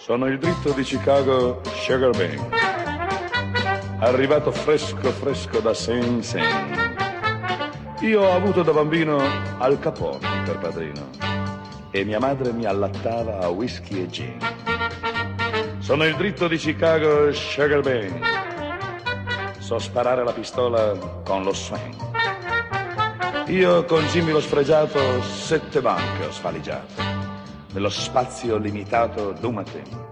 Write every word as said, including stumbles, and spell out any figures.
Sono il dritto di Chicago Sugar Bean, arrivato fresco fresco da Sing Sing. Io ho avuto da bambino Al Capone per padrino e mia madre mi allattava a whisky e gin. Sono il dritto di Chicago Sugar Bean, so sparare la pistola con lo swing. Io con Jimmy lo sfregiato sette banche ho sfaligiato nello spazio limitato d'un mattino.